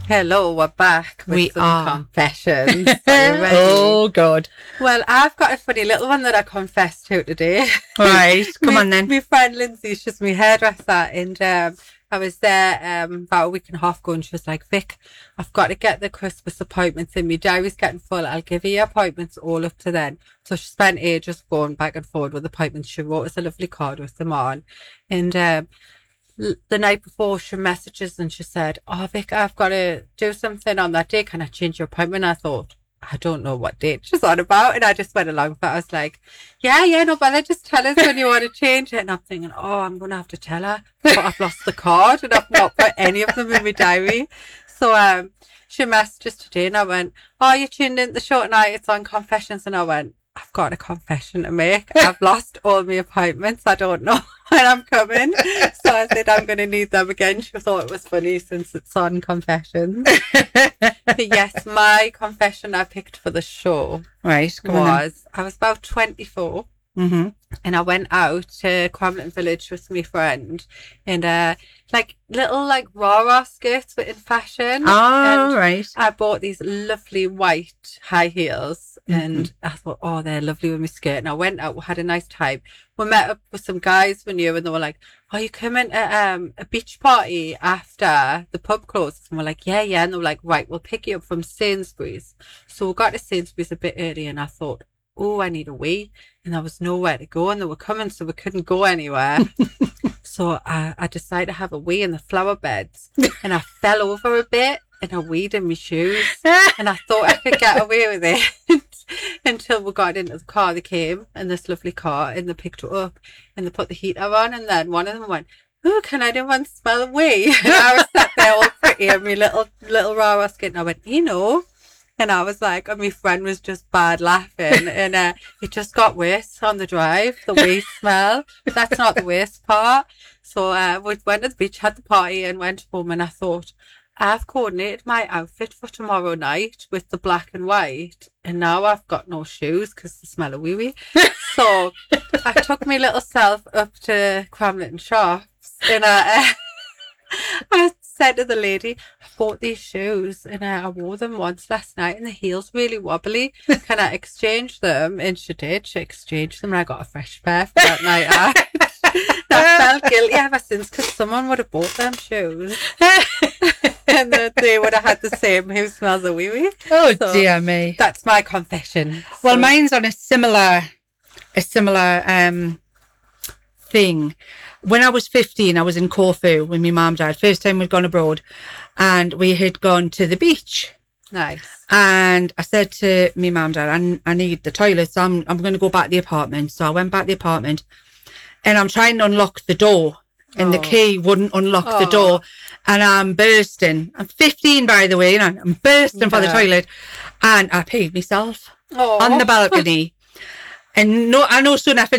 Hello, we're back with We some are. confessions. Are you ready? Oh, God. Well, I've got a funny little one that I confessed to today. Right, come on then. My friend Lindsay, she's my hairdresser, and I was there about a week and a half ago, and she was like, Vic, I've got to get the Christmas appointments in. My diary's getting full. I'll give you your appointments all up to then. So she spent ages going back and forward with appointments. She wrote us a lovely card with them on, and the night before she messages and she said, oh Vic, I've got to do something on that day, can I change your appointment? I thought, I don't know what date she's on about, and I just went along with it. I was like, yeah, no bother, just tell us when you want to change it. And I'm thinking, oh, I'm gonna have to tell her, but I've lost the card and I've not put any of them in my diary. So she messaged today and I went, oh, you tuned in the show tonight, it's on confessions. And I went, I've got a confession to make. I've lost all my appointments. I don't know when I'm coming. So I said I'm going to need them again. She thought it was funny since it's on confessions. But yes, my confession I picked for the show Right, come on then. was I was about 24 Mm-hmm. and I went out to Cromlin Village with my friend in little rah skirts but in fashion. Oh, And right. I bought these lovely white high heels and I thought, oh, they're lovely with my skirt. And I went out, we had a nice time. We met up with some guys we knew and they were like, oh, you coming to a beach party after the pub closes? And we're like, yeah. And they were like, right, we'll pick you up from Sainsbury's. So we got to Sainsbury's a bit early and I thought, oh, I need a wee. And there was nowhere to go and they were coming, so we couldn't go anywhere. So I decided to have a wee in the flower beds and I fell over a bit and I weed in my shoes and I thought I could get away with it until we got into the car. They came in this lovely car and they picked it up and they put the heater on and then one of them went, oh, can anyone smell a wee? And I was sat there all pretty in my little raw skin and I went, and I was like, and my friend was just bad laughing. And it just got worse on the drive, the wee smell. That's not the worst part. So we went to the beach, had the party and went home. And I thought, I've coordinated my outfit for tomorrow night with the black and white. And now I've got no shoes because they smell of wee wee. So I took my little self up to Cramlington Shops and I said to the lady, I bought these shoes and I wore them once last night and the heel's really wobbly. Can I exchange them? And she did. She exchanged them and I got a fresh pair for that night out. I felt guilty ever since because someone would have bought them shoes and they would have had the same who smells a wee wee. Oh, So dear me. that's my confession. Well, So, mine's on a similar thing. When I was 15, I was in Corfu with my mum and dad. First time we'd gone abroad and we had gone to the beach. nice. And I said to my mum and dad, I need the toilet, so I'm going to go back to the apartment. So I went back to the apartment and I'm trying to unlock the door and the key wouldn't unlock the door and I'm bursting. I'm 15, by the way, and I'm bursting for the Yeah. toilet and I peed myself Oh. on the balcony. And no, I know soon after